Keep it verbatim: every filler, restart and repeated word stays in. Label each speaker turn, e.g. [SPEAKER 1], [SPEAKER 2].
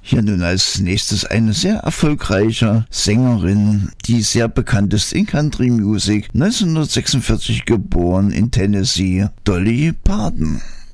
[SPEAKER 1] Hier nun als nächstes eine sehr erfolgreiche Sängerin, die sehr bekannt ist in Country Music, neunzehnhundertsechsundvierzig geboren in Tennessee, Dolly Parton.